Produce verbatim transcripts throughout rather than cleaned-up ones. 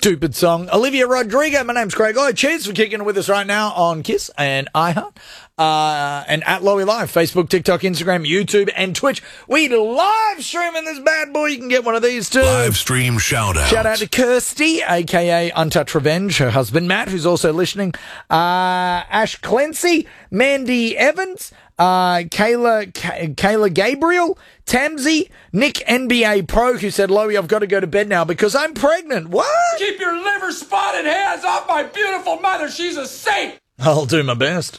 Stupid song. Olivia Rodrigo, my name's Craig Lloyd. Cheers for kicking it with us right now on Kiss and iHeart. Uh, and at Lowy Live, Facebook, TikTok, Instagram, YouTube, and Twitch. We live streaming this bad boy. You can get one of these too. Live stream shout out. Shout out to Kirsty, a k a. Untouched Revenge, her husband Matt, who's also listening. Uh, Ash Clancy, Mandy Evans, uh, Kayla, K- Kayla Gabriel, Tamsy, Nick N B A Pro, who said, Lowy, I've got to go to bed now because I'm pregnant. What? Keep your liver spotted hands off my beautiful mother. She's a saint. I'll do my best.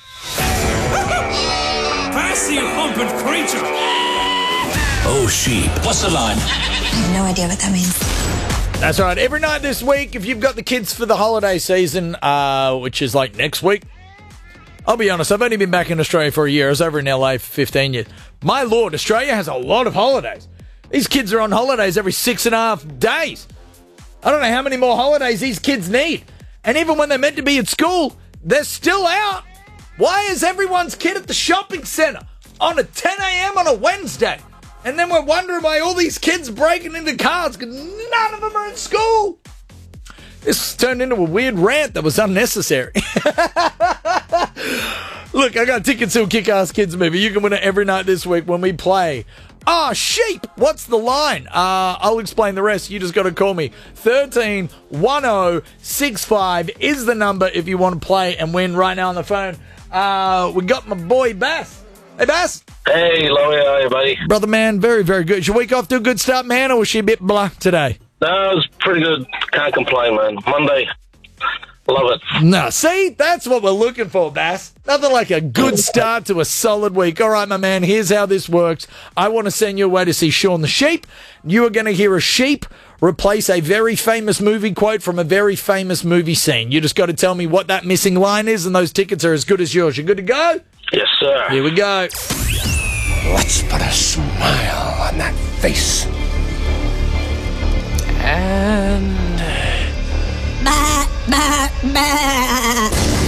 Pass you humping creature. Oh, sheep. What's the line? I have no idea what that means. That's right. Every night this week, if you've got the kids for the holiday season, uh, which is like next week, I'll be honest, I've only been back in Australia for a year. I was over in L A for fifteen years. My Lord, Australia has a lot of holidays. These kids are on holidays every six and a half days. I don't know how many more holidays these kids need. And even when they're meant to be at school, they're still out. Why is everyone's kid at the shopping centre on a ten a.m. on a Wednesday? And then we're wondering why all these kids are breaking into cars because none of them are in school. This turned into a weird rant that was unnecessary. Look, I got tickets to a Kick-Ass Kids movie. You can win it every night this week when we play. Ah, oh, sheep. What's the line? Uh, I'll explain the rest. You just got to call me. thirteen one oh six five is the number if you want to play and win right now on the phone. Uh, we got my boy Bass. Hey, Bass. Hey, Lowy, how are you, buddy? Brother, man, very, very good. Is your week off to a good start, man, or was she a bit blah today? No, it was pretty good. Can't complain, man. Monday. Love it. No, see? That's what we're looking for, Bass. Nothing like a good start to a solid week. All right, my man, here's how this works. I want to send you away to see Shaun the Sheep. You are going to hear a sheep replace a very famous movie quote from a very famous movie scene. You just got to tell me what that missing line is, and those tickets are as good as yours. You good to go? Yes, sir. Here we go. Let's put a smile on that face. And... Bah, bah, bah.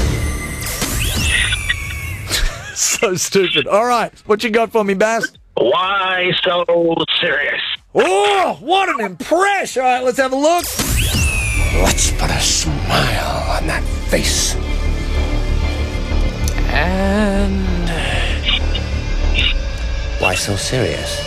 So stupid. All right, what you got for me, Bass? Why so serious? Oh, what an impress. All right, let's have a look. Let's put a smile on that face. And... Why so serious?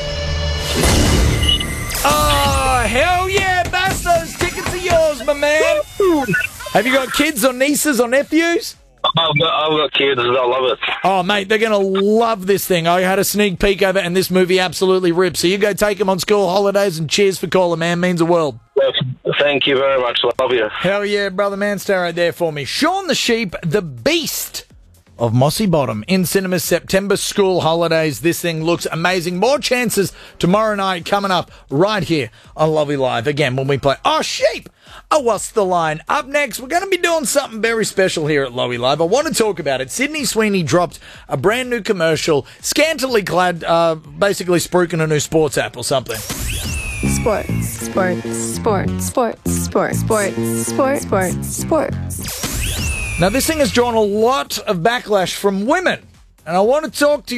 Oh, hell yeah, Bass, those tickets are yours, my man. Have you got kids or nieces or nephews? I've got, I've got kids. I love it. Oh, mate, they're going to love this thing. I had a sneak peek over, and this movie absolutely rips. So you go take them on school holidays, and cheers for calling, man. Means the world. Thank you very much. Love you. Hell yeah, brother, man. Stay right there for me. Shaun the Sheep, the Beast of Mossy Bottom, in cinemas, September school holidays. This thing looks amazing. More chances tomorrow night coming up right here on Lovely Live. Again, when we play Oh Sheep. Oh, what's the line? Up next, we're going to be doing something very special here at Lowy Live. I want to talk about it. Sydney Sweeney dropped a brand new commercial, scantily clad, uh, basically spruiking a new sports app or something. Sports, sports, sports, sports, sports, sports, sports, sports, sports. Now, this thing has drawn a lot of backlash from women, and I want to talk to you